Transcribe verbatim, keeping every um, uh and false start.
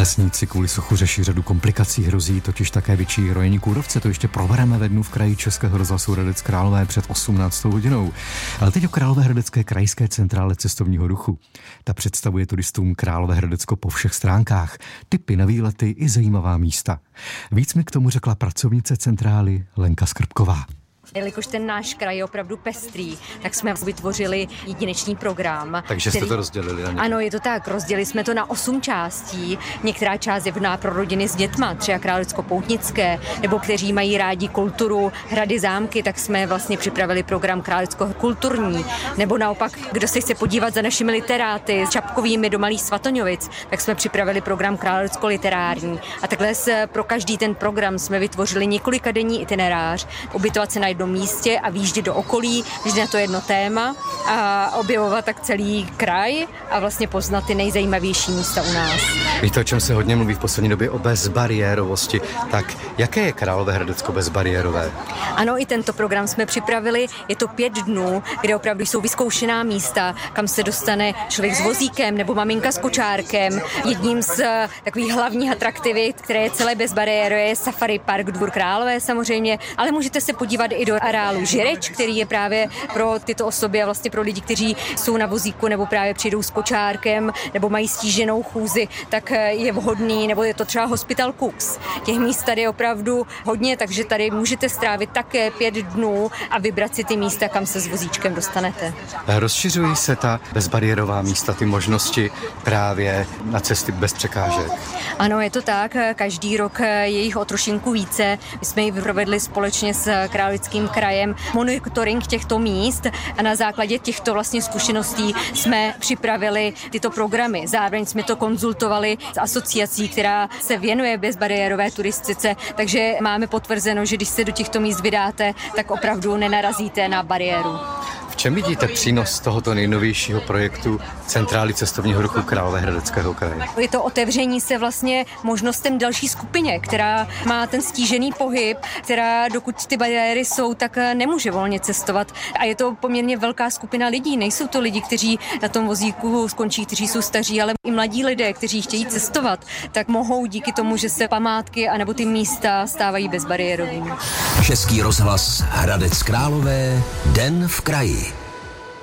Lesníci kvůli suchu řeší řadu komplikací, hrozí totiž také větší rojení kůrovce. To ještě probereme ve dnu v kraji Českého rozhlasu Hradec Králové před osmnáctou hodinou. Ale teď o Královéhradecké krajské centrále cestovního ruchu. Ta představuje turistům Královéhradecko po všech stránkách, tipy na výlety i zajímavá místa. Víc mi k tomu řekla pracovnice centrály Lenka Skrbková. Jelikož ten náš kraj je opravdu pestrý, tak jsme vytvořili jedinečný program. Takže který... jste to rozdělili na ně? Ano, je to tak. Rozdělili jsme to na osm částí. Některá část je vhodná pro rodiny s dětma, třeba Králicko-Poutnické, nebo kteří mají rádi kulturu, hrady, zámky, tak jsme vlastně připravili program Králicko-kulturní. Nebo naopak, kdo se chce podívat za našimi literáty, s Čapkovými do Malých Svatoňovic, tak jsme připravili program Králicko-literární. A takhle pro každý ten program jsme vytvořili několikadenní itinerář, ubytovat se na jednom místě a výjíždět do okolí, vždy na to jedno téma a objevovat tak celý kraj a vlastně poznat ty nejzajímavější místa u nás. Víte, o čem se hodně mluví v poslední době, o bezbariérovosti. Tak jaké je Královéhradecko bezbariérové? Ano, i tento program jsme připravili. Je to pět dnů, kde opravdu jsou vyzkoušená místa, kam se dostane člověk s vozíkem nebo maminka s kočárkem. Jedním z takových hlavních atraktivit, které je celé bezbariérové, je Safari Park Dvůr Králové samozřejmě, ale můžete se podívat i do areálu Žireč, který je právě pro tyto osoby a vlastně pro lidi, kteří jsou na vozíku nebo právě přijdou s kočárkem nebo mají stíženou chůzi, tak je vhodný, nebo je to třeba Hospital Cooks. Těch míst tady je opravdu hodně, takže tady můžete strávit také pět dnů a vybrat si ty místa, kam se s vozíčkem dostanete. Rozšiřují se ta bezbariérová místa, ty možnosti právě na cesty bez překážek? Ano, je to tak. Každý rok je jich o trošinku více. My jsme ji provedli společně s Královickým krajem monitoring těchto míst a na základě těchto vlastně zkušeností jsme připravili tyto programy. Zároveň jsme to konzultovali s asociací, která se věnuje bezbariérové turistice, takže máme potvrzeno, že když se do těchto míst vydáte, tak opravdu nenarazíte na bariéru. V čem vidíte přínos tohoto nejnovějšího projektu Centrály cestovního ruchu Královéhradeckého kraje? Je to otevření se vlastně možnostem další skupině, která má ten stížený pohyb, která dokud ty bariéry jsou, tak nemůže volně cestovat. A je to poměrně velká skupina lidí. Nejsou to lidi, kteří na tom vozíku skončí, kteří jsou staří, ale i mladí lidé, kteří chtějí cestovat, tak mohou díky tomu, že se památky anebo ty místa stávají bezbariérovými. Český rozhlas Hradec Králové, Den v kraji.